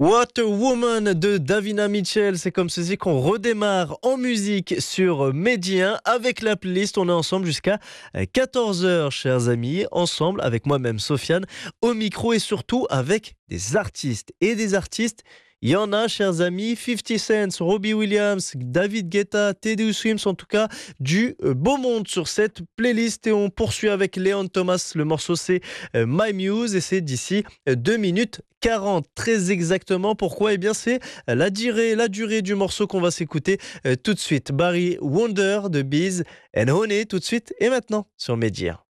What a Woman de Davina Mitchell, c'est comme ceci qu'on redémarre en musique sur Médien avec la playlist. On est ensemble jusqu'à 14 heures, chers amis, ensemble avec moi-même Sofiane au micro et surtout avec des artistes. Et des artistes, il y en a, chers amis, 50 Cent, Robbie Williams, David Guetta, Teddy Swims, en tout cas du beau monde sur cette playlist. Et on poursuit avec Leon Thomas, le morceau c'est My Muse et c'est d'ici 2 minutes 40, très exactement. Pourquoi? Eh bien, c'est la durée du morceau qu'on va s'écouter tout de suite. Barry Wonder de Beez and Honey, tout de suite et maintenant sur Média.